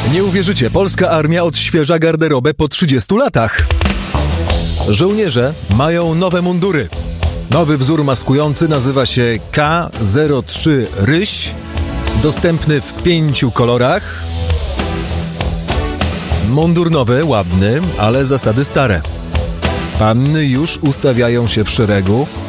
Nie uwierzycie, polska armia odświeża garderobę po 30 latach. Żołnierze mają nowe mundury. Nowy wzór maskujący nazywa się K03 Ryś, dostępny w 5 kolorach. Mundur nowy, ładny, ale zasady stare. Panny już ustawiają się w szeregu.